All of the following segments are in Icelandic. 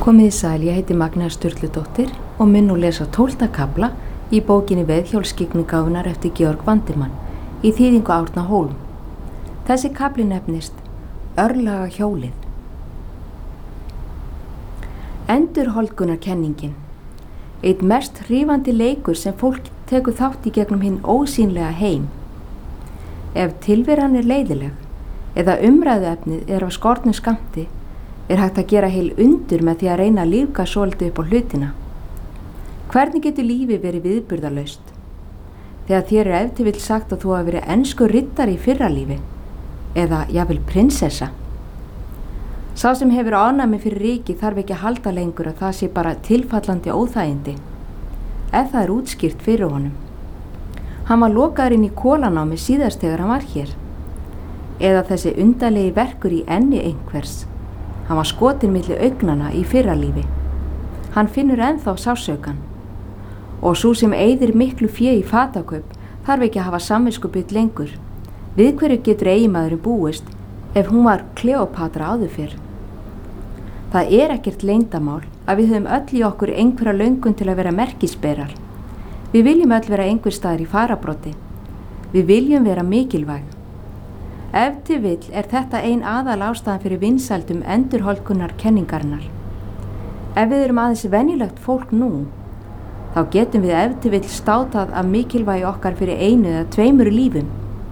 Komið í sæl, ég heiti Magnea Sturludóttir og mun nú lesa 12. kafla í bókinni Veðhjólsskyggnigáfunnar eftir Georg Vandimann í þýðingu Árna Hólm. Þessi kafli nefnist Örlaga hjólið. Endurholdgunarkenningin. Einn mest hrífandi leikur sem fólk tekur þátt í gegnum hinn ósýnlega heim. Ef tilveran leiðileg eða umræðuefnið af skornum skammti, hægt að gera heil undur með því að reyna að lífga svolítið upp á hlutina. Hvernig getur lífið verið viðburðarlaust? Þegar þér ef til vill sagt að þú hafi verið enskur riddari í fyrra lífi, eða jafnvel prinsessa. Sá sem hefur ánæmi fyrir ríki þarf ekki að halda lengur að það sé bara tilfallandi óþægindi, ef það útskýrt fyrir honum. Hann var lokaður inn í kolanámi síðast þegar hann var hér, eða þessi undarlegi verkur í enni einhvers. Hann var skotinn milli augnanna í fyrra lífi. Hann finnur ennþá sársaukinn. Og sú sem eyðir miklu fé í fatakaup þarf ekki að hafa samviskubit lengur. Við hverju getur eiginmaðurinn búist ef hún var Kleópatra áður fyrr? Það ekkert leyndamál að við höfum öll í okkur einhverja löngun til að vera merkisberar. Við viljum öll vera einhver staðar í fararbroddi. Við viljum vera mikilvæg. Ef til vill þetta ein aðal ástæðan fyrir vinsældum endurholdgunarkenningarinnar. Ef við erum aðeins venjulegt fólk nú, þá getum við ef til vill státað af mikilvægi okkar fyrir einu eða tveimur lífum.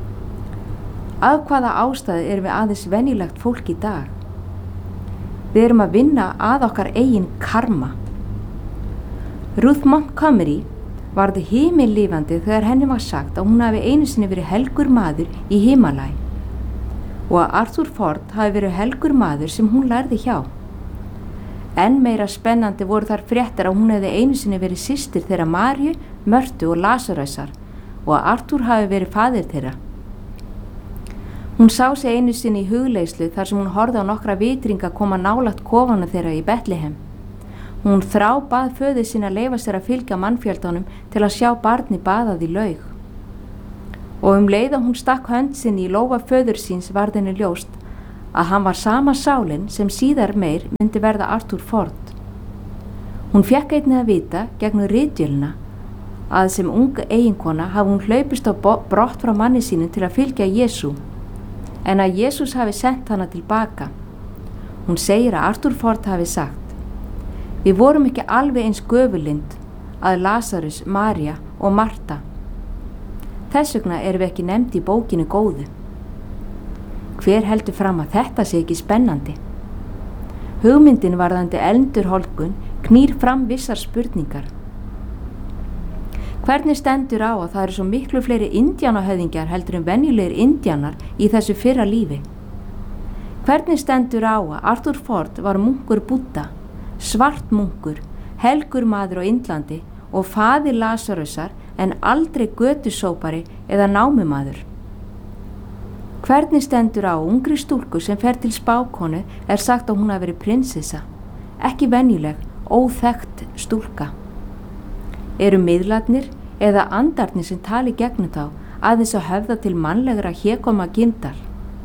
Af hvaða ástæðu erum við aðeins venjulegt fólk í dag? Við erum að vinna að okkar eigin karma. Ruth Montgomery varð himinlifandi þegar henni var sagt að hún hafi einu sinni verið helgur maður í Himalaya og að Arthur Ford hafi verið helgur maður sem hún lærði hjá. Enn meira spennandi voru þar fréttir að hún hefði einu sinni verið systir þeirra Maríu, Mörtu og Lasarusar og að Arthur hafi verið faðir þeirra. Hún sá sig einu sinni í hugleiðslu þar sem hún horfði á nokkra vitringa koma nálægt kofanum þeirra í Betlehem. Hún bað föður sín að leyfa sér að fylgja mannfjöldanum til að sjá barni baðað í laug. Og leið að hún stakk hönd sinni í lófa föður síns varð henni ljóst að hann var sama sálin sem síðar meir myndi verða Arthur Ford. Hún fékk einnig að vita gegnum ritvélinna að sem ung eiginkona hafi hún hlaupist á brott frá manni sínum til að fylgja Jesú, en að Jesús hafi sent hana tilbaka. Hún segir að Arthur Ford hafi sagt: Við vorum ekki alveg eins göfulind að Lasarus, María og Marta. Þess vegna erum við ekki nefnd í bókinu góðu. Hver heldur fram að þetta sé ekki spennandi? Hugmyndin varðandi endurholdgun knýr fram vissar spurningar. Hvernig stendur á að það eru svo miklu fleiri indjánahöfðingjar heldur venjulegir indjánar í þessu fyrra lífi? Hvernig stendur á að Arthur Ford var munkur Búdda, svart munkur, helgur maður á Indlandi og faðir Lasarusar en aldrei götusópari eða námumaður? Hvernig stendur á ungri stúlku sem fer til spákonu sagt að hún hafi verið prinsessa, ekki venjuleg, óþekkt stúlka? Eru miðlarnir eða andarnir sem tali gegnum þá aðeins að höfða til mannlegra hégóma gindar?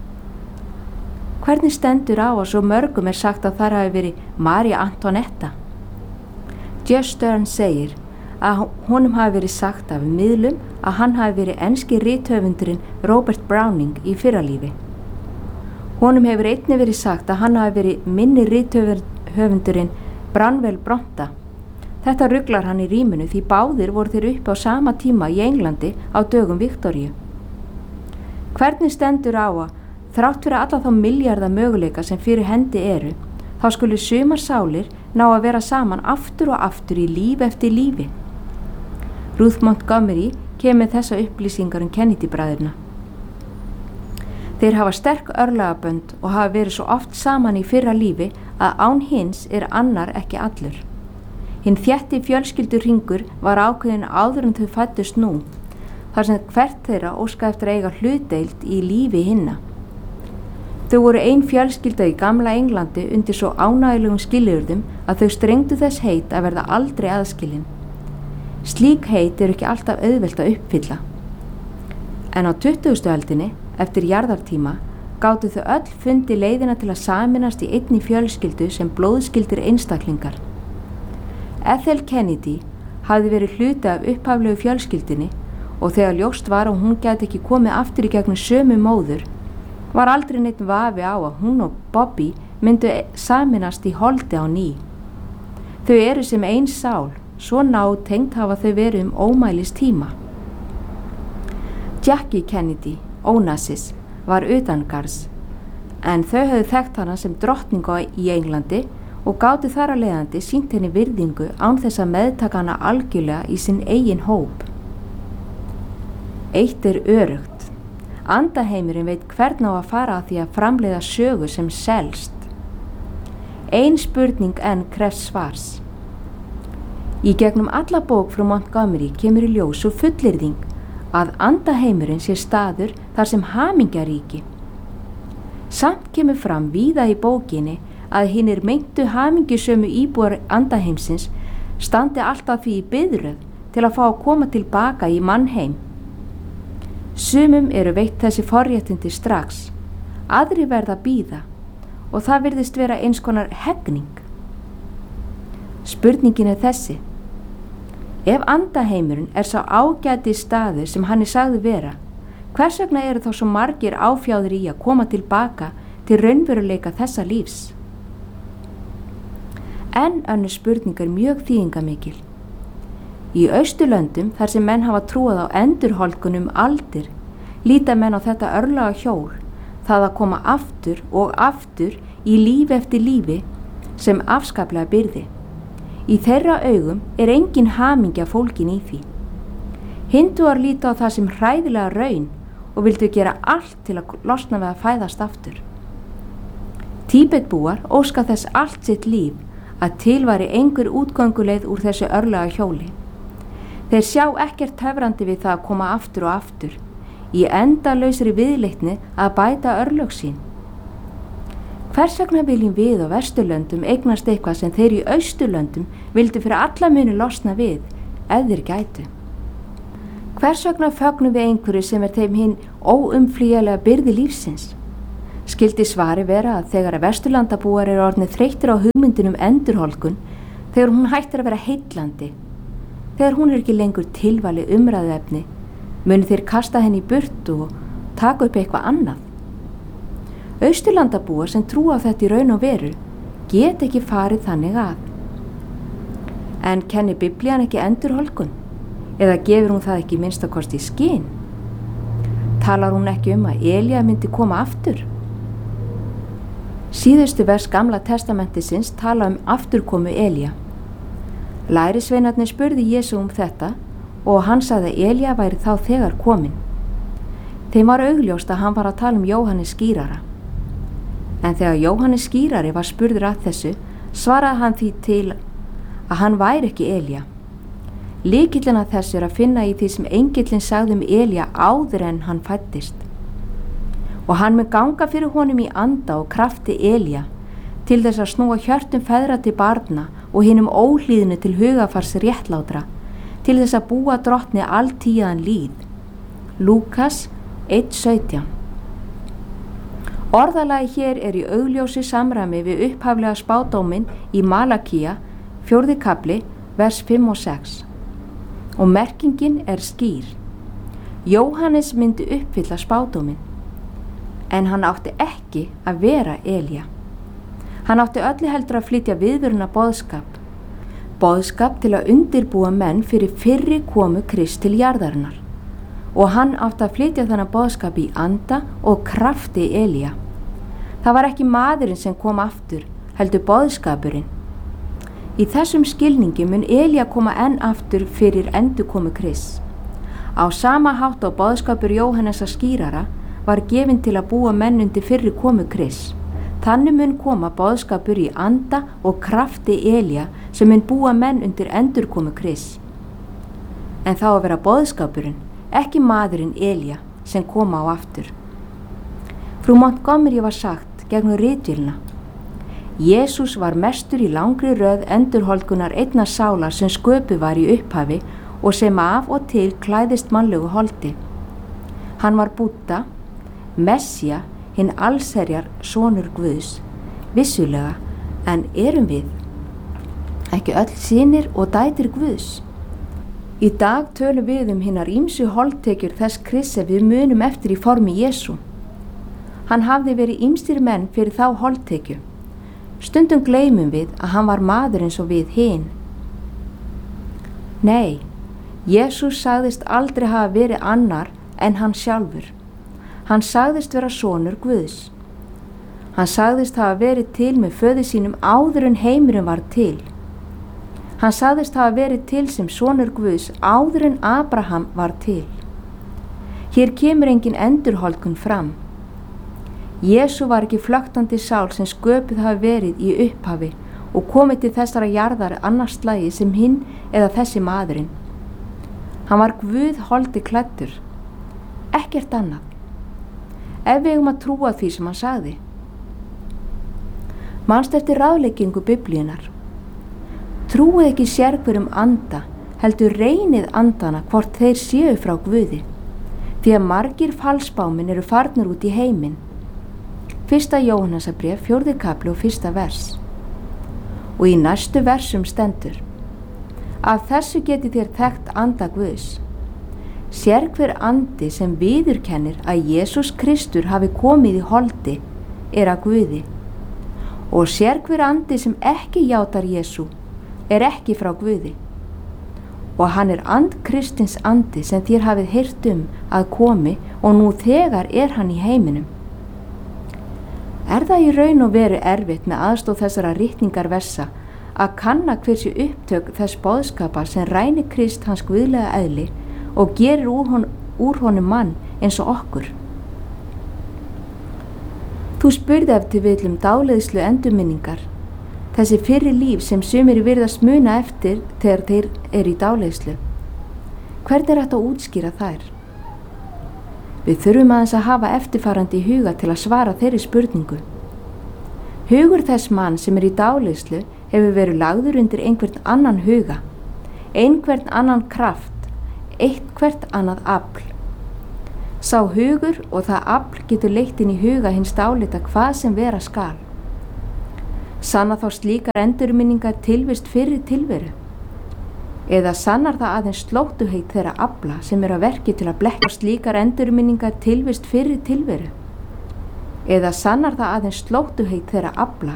Hvernig stendur á að svo mörgum sagt að þar hafi verið María Antonetta? Josh Stern segir að honum hafi verið sagt af miðlum að hann hafi verið enski rithöfundurinn Robert Browning í fyrralífi. Honum hefur einnig verið sagt að hann hafi verið minni rithöfundurinn Branwell Bronta. Þetta ruglar hann í ríminu því báðir voru þeir uppi á sama tíma í Englandi á dögum Viktoríu. Hvernig stendur á að þrátt fyrir alla þá milljarða möguleika sem fyrir hendi eru, þá skulu sumar sálir ná að vera saman aftur og aftur í líf eftir lífi? Ruth Montgomery kemur með þessa upplýsingar Kennedy-bræðurna. Þeir hafa sterk örlagabönd og hafa verið svo oft saman í fyrra lífi að án hins annar ekki allur. Hinn þétti fjölskylduhringur var ákveðin áður en þau fæddust nú, þar sem hvert þeirra óskaði eftir að eiga hlutdeild í lífi hinna. Þau voru ein fjölskylda í gamla Englandi undir svo ánægjulegum skilyrðum að þau strengdu þess heit að verða aldrei aðskilin. Slík heit ekki alltaf auðvelt að uppfylla. En á 20. öldinni, eftir jarðartíma, gátu þau öll fundi leiðina til að sameinast í einni fjölskyldu sem blóðskyldir einstaklingar. Ethel Kennedy hafði verið hluti af upphaflegu fjölskyldinni og þegar ljóst var að hún gæti ekki komið aftur í gegnum sömu móður, var aldrei neitt vafi á að hún og Bobby myndu sameinast í holdi á ný. Þau eru sem ein sál, svo nátengt hafa þau verið ómælis tíma. Jackie Kennedy, Onassis, var utangarðs, en þau höfðu þekkt hana sem drottningu í Englandi og gátu þar að leiðandi sýnt henni virðingu án þess að meðtaka hana algjörlega í sinn eigin hóp. Eitt er öruggt. Andaheimurinn veit hvern á að fara að því að framleiða sögu sem selst. Ein spurning enn krefst svars. Í gegnum alla bók frá Montgomery kemur í ljós og fullyrðing að andaheimurinn sé staður þar sem hamingjaríki. Samt kemur fram víða í bókinni að hinir meintu hamingjusömu íbúar andaheimsins standi alltaf því í biðröð til að fá að koma tilbaka í mannheim. Sumum eru veitt þessi forréttindi strax, aðri verða að bíða og það virðist vera eins konar hegning. Spurningin er þessi: ef andaheimurinn er sá ágæti staður sem hann er sagður vera, hvers vegna eru þá svo margir áfjáðir í að koma tilbaka til raunveruleika þessa lífs? Enn önnur spurning er mjög þýðingamikil. Í Austurlöndum, þar sem menn hafa trúað á endurholdgun aldir, líta menn á þetta örlaga hjól, það að koma aftur og aftur í lífi eftir lífi, sem afskaplega byrði. Í þeirra augum er engin hamingja fólkin í því. Hindúar líta á það sem hræðilega raun og vildu gera allt til að losna við að fæðast aftur. Tíbetbúar óska þess allt sitt líf að til væri einhver útgönguleið úr þessu örlaga hjóli. Þeir sjá ekkert töfrandi við það að koma aftur og aftur, í endalausri viðleitni að bæta örlög sín. Hvers vegna viljum við á Vesturlöndum eignast eitthvað sem þeir í Austurlöndum vildu fyrir alla muni losna við, ef þeir gætu? Hvers vegna fögnum við einhverju sem er þeim hinn óumflýjanlega byrði lífsins? Skildi svari vera að þegar Vesturlandabúar eru orðnir þreyttir á hugmyndinum endurholdgun, þegar hún hættir að vera heillandi, þegar hún er ekki lengur tilvalið umræðuefni, munu þeir kasta henni í burtu og taka upp eitthvað annað. Austurlandabúar sem trúa á þetta í raun og veru get ekki farið þannig að. En kennir Biblían ekki endurholdgun? Eða gefur hún það ekki minnstakosti í skyn? Talar hún ekki að Elía myndi koma aftur? Síðustu vers Gamla testamentisins tala afturkomu Elía. Lærisveinarnir spurði Jesú þetta og hann sagði að Elía væri þá þegar kominn. Þeim var augljóst að hann var að tala Jóhannes skírara. En þegar Jóhannes skírari var spurður að þessu, svaraði hann því til að hann væri ekki Elía. Lykillinn að þessu er að finna í því sem engillinn sagði Elía áður en hann fæddist. Og hann mun ganga fyrir honum í anda og krafti Elía til þess að snúa hjörtum feðra til barna og hinum óhlýðinu til hugafars réttlátra, til þess að búa drottni alltíðan líð. Lúkas 1:17. Orðalagi hér er í augljósi samræmi við upphaflega spádóminn í Malakía 4. kafli, vers 5 og 6. Og merkingin er skýr. Jóhannes myndi uppfylla spádóminn, en hann átti ekki að vera Elía. Hann átti öllu heldur að flytja viðvöruna boðskap til að undirbúa menn fyrir fyrri komu Krists til jarðarinnar. Og hann átti að flytja þennan boðskap í anda og krafti Elía. Það var ekki maðurinn sem kom aftur, heldur boðskapurinn. Í þessum skilningi mun Elía koma enn aftur fyrir endurkomu Krists. Á sama hátt á boðskapur Jóhannesar skírara var gefinn til að búa menn undir fyrri komu Krists. Þannig mun koma boðskapur í anda og krafti Elía sem mun búa menn undir endurkomu Krists. En þá að vera boðskapurinn, ekki maðurinn Elía sem koma á aftur. Frú Montgomery var sagt gegnum ritvélina: Jesús var mestur í langri röð endurholdgunar einnar sálar sem sköpuð var í upphafi og sem af og til klæðist mannlegu holdi. Hann var Búdda, Messía, hinn allsherjar sonur Guðs, vissulega, en erum við ekki öll synir og dætur Guðs? Í dag tölum við hinnar ýmsu holdtekjur þess Krists sem við munum eftir í formi Jesú. Hann hafði verið ýmsir menn fyrir þá holdtekju. Stundum gleymum við að hann var maður eins og við hin. Nei, Jesús sagðist aldrei hafa verið annar en hann sjálfur. Hann sagðist vera sonur Guðs. Hann sagðist hafa verið til með föður sínum áður en heimurinn var til. Hann sagðist hafa verið til sem sonur Guðs áður en Abraham var til. Hér kemur engin endurholdgun fram. Jesú var ekki flöktandi sál sem sköpuð hafi verið í upphafi og komið til þessara jarðar annars slagi sem hinn eða þessi maðurinn. Hann var Guð holdi klæddur, ekkert annað. Ef við eigum að trúa því sem hann sagði. Manstu eftir ráðleggingu Biblíunnar. Trúið ekki sérhverjum anda, heldur reynið andana hvort þeir séu frá Guði, því að margir falsbáminn eru farnir út í heiminn. 1. Jóhannesarbréf, 4. kapli og 1. vers. Og í næstu versum stendur: Af þessu geti þér þekkt anda Guðs. Sérhver andi sem viðurkennir að Jesús Kristur hafi komið í holdi er að Guði. Og sérhver andi sem ekki játar Jesú er ekki frá Guði. Og hann er andkristins andi sem þér hafið heyrt að komi og nú þegar er hann í heiminum. Er það í raun og veru erfitt með aðstoð þessara ritningar versa að kanna hversu upptök þess boðskapar sem rænir Krist hans guðlega eðli og gerir úr honum mann eins og okkur? Þú spurði ef til vill dáleiðslu endurminningar, þessi fyrri líf sem sumir virðast muna eftir þegar þeir eru í dáleiðslu. Hvernig er þetta að útskýra þær? Við þurfum aðeins að hafa eftirfarandi í huga til að svara þeirri spurningu. Hugur þess mann sem er í dáleiðslu hefur verið lagður undir einhvern annan huga, einhvern annan kraft, eitthvert annað afl. Sá hugur og það afl getur leitt inn í huga hins dálita hvað sem vera skal. Sanna þá slíkar endurminningar tilvist fyrri tilveru? Eða sannar það aðeins slóttuheit þeirra afla sem er að verki til að blekka slíkar endurminningar tilvist fyrri tilveru? Eða sannar það aðeins slóttuheit þeirra afla